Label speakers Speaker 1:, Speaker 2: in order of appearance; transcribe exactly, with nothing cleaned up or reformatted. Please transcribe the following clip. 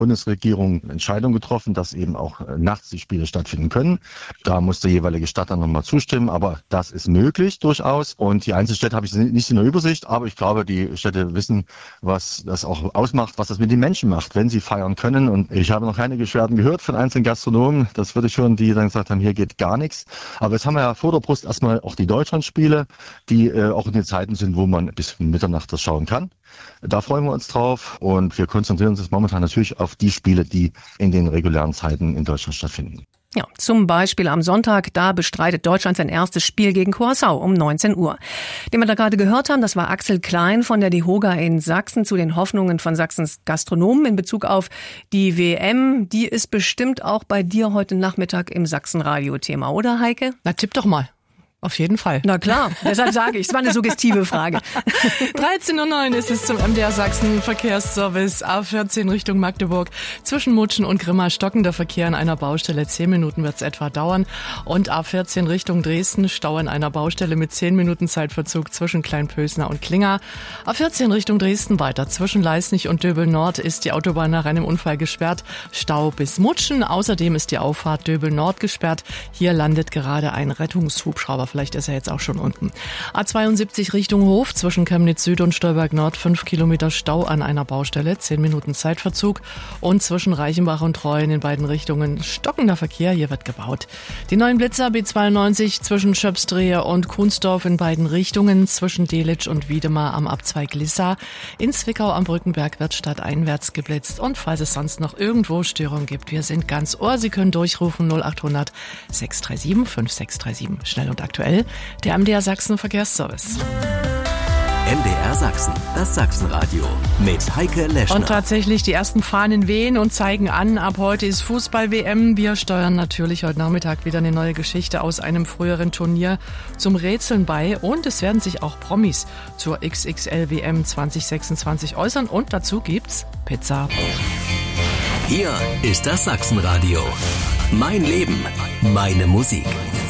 Speaker 1: Bundesregierung Entscheidung getroffen, dass eben auch äh, nachts die Spiele stattfinden können. Da muss der jeweilige Stadt dann nochmal zustimmen, aber das ist möglich durchaus. Und die Einzelstädte habe ich nicht in der Übersicht, aber ich glaube, die Städte wissen, was das auch ausmacht, was das mit den Menschen macht, wenn sie feiern können. Und ich habe noch keine Beschwerden gehört von einzelnen Gastronomen. Das würde ich schon, die dann gesagt haben, hier geht gar nichts. Aber jetzt haben wir ja vor der Brust erstmal auch die Deutschlandspiele, die äh, auch in den Zeiten sind, wo man bis Mitternacht das schauen kann. Da freuen wir uns drauf und wir konzentrieren uns jetzt momentan natürlich auf die Spiele, die in den regulären Zeiten in Deutschland stattfinden.
Speaker 2: Ja, zum Beispiel am Sonntag, da bestreitet Deutschland sein erstes Spiel gegen Curaçao um neunzehn Uhr. Den wir da gerade gehört haben, das war Axel Klein von der DEHOGA in Sachsen zu den Hoffnungen von Sachsens Gastronomen in Bezug auf die W M. Die ist bestimmt auch bei dir heute Nachmittag im Sachsenradio-Thema, oder Heike?
Speaker 3: Na, tipp doch mal. Auf jeden Fall.
Speaker 2: Na klar, deshalb sage ich, es war eine suggestive Frage.
Speaker 3: dreizehn Uhr neun ist es zum M D R Sachsen Verkehrsservice A vierzehn Richtung Magdeburg. Zwischen Mutschen und Grimma stockender Verkehr an einer Baustelle. Zehn Minuten wird es etwa dauern. Und A vierzehn Richtung Dresden, Stau an einer Baustelle mit zehn Minuten Zeitverzug zwischen Kleinpösner und Klinger. A vierzehn Richtung Dresden weiter. Zwischen Leisnig und Döbel Nord ist die Autobahn nach einem Unfall gesperrt. Stau bis Mutschen. Außerdem ist die Auffahrt Döbel Nord gesperrt. Hier landet gerade ein Rettungshubschrauber. Vielleicht ist er jetzt auch schon unten. A zweiundsiebzig Richtung Hof, zwischen Chemnitz Süd und Stolberg Nord, fünf Kilometer Stau an einer Baustelle, zehn Minuten Zeitverzug. Und zwischen Reichenbach und Treuen in beiden Richtungen stockender Verkehr, hier wird gebaut. Die neuen Blitzer B zweiundneunzig zwischen Schöpsdrehe und Kunsdorf in beiden Richtungen, zwischen Delitzsch und Wiedemar am Abzweig Lissa. In Zwickau am Brückenberg wird stadteinwärts geblitzt. Und falls es sonst noch irgendwo Störungen gibt, wir sind ganz Ohr. Sie können durchrufen null achthundert sechs drei sieben fünf sechs drei sieben. Schnell und aktuell. Der M D R Sachsen Verkehrsservice.
Speaker 4: M D R Sachsen, das Sachsenradio mit Heike Leschner.
Speaker 3: Und tatsächlich, die ersten Fahnen wehen und zeigen an, ab heute ist Fußball-W M. Wir steuern natürlich heute Nachmittag wieder eine neue Geschichte aus einem früheren Turnier zum Rätseln bei. Und es werden sich auch Promis zur X X L W M zwanzig sechsundzwanzig äußern. Und dazu gibt's Pizza.
Speaker 4: Hier ist das Sachsenradio. Mein Leben, meine Musik.